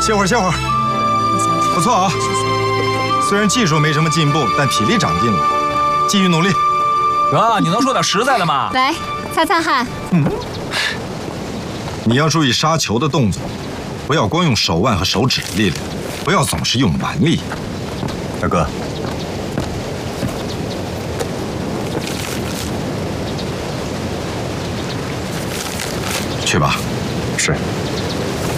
歇会儿，歇会儿。不错啊，虽然技术没什么进步，但体力长进了，继续努力。 哥，你能说点实在的吗？ 来，擦擦汗。 你要注意杀球的动作，不要光用手腕和手指力量，不要总是用蛮力。大哥，去吧。是。